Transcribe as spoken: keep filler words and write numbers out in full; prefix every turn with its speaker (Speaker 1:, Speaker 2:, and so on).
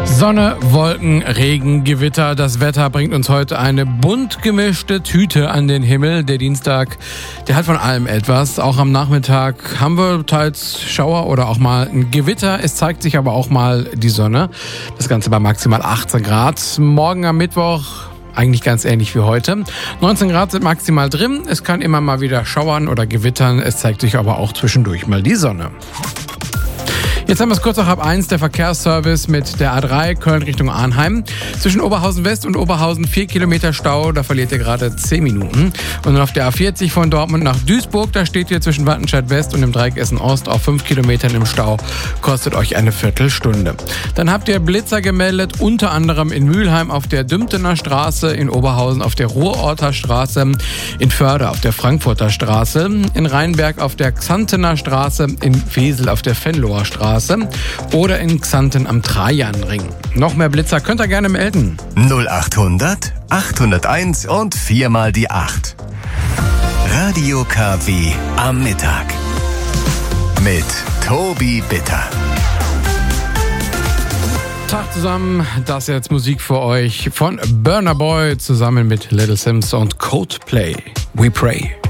Speaker 1: Sonne, Wolken, Regen, Gewitter. Das Wetter bringt uns heute eine bunt gemischte Tüte an den Himmel. Der Dienstag, der hat von allem etwas. Auch am Nachmittag haben wir teils Schauer oder auch mal ein Gewitter. Es zeigt sich aber auch mal die Sonne. Das Ganze bei maximal achtzehn Grad. Morgen am Mittwoch eigentlich ganz ähnlich wie heute. neunzehn Grad sind maximal drin. Es kann immer mal wieder schauern oder gewittern. Es zeigt sich aber auch zwischendurch mal die Sonne. Jetzt haben wir es kurz nach halb eins, der Verkehrsservice mit der A drei Köln Richtung Arnheim. Zwischen Oberhausen West und Oberhausen vier Kilometer Stau, da verliert ihr gerade zehn Minuten. Und dann auf der A vierzig von Dortmund nach Duisburg, da steht ihr zwischen Wattenscheid West und dem Dreieck Essen Ost auf fünf Kilometern im Stau, kostet euch eine Viertelstunde. Dann habt ihr Blitzer gemeldet, unter anderem in Mülheim auf der Dümtener Straße, in Oberhausen auf der Ruhrorter Straße, in Förde auf der Frankfurter Straße, in Rheinberg auf der Xantener Straße, in Wesel auf der Venloer Straße oder in Xanten am Trajanring. Noch mehr Blitzer könnt ihr gerne melden.
Speaker 2: null achthundert, achthunderteins und viermal die acht. Radio K W am Mittag. Mit Tobi Bitter.
Speaker 1: Tag zusammen, das ist jetzt Musik für euch von Burna Boy zusammen mit Little Sims und Coldplay. We Pray.